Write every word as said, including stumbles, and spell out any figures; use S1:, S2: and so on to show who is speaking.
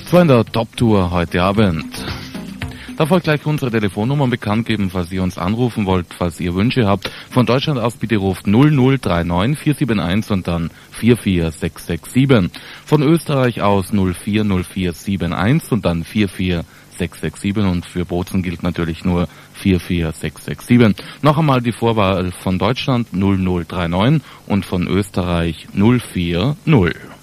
S1: Zwar in der Top-Tour heute Abend. Da folgt gleich unsere Telefonnummer bekannt geben, falls ihr uns anrufen wollt, falls ihr Wünsche habt. Von Deutschland aus bitte ruft null null drei neun vier sieben eins und dann vier vier sechs sechs sieben. Von Österreich aus null vier null vier sieben eins und dann vier vier sechs sechs sieben und für Bozen gilt natürlich nur vier vier sechs sechs sieben. Noch einmal die Vorwahl von Deutschland null null drei neun und von Österreich null vier null.